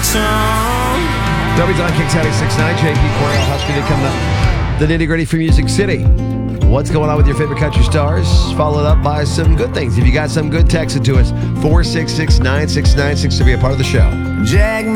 W's on Kicks 96.9. JP Coriel Husky to come to the nitty-gritty for Music City. What's going on with your favorite country stars? Followed up by some good things. If you got some good, text it to us. 466-9696 to be a part of the show.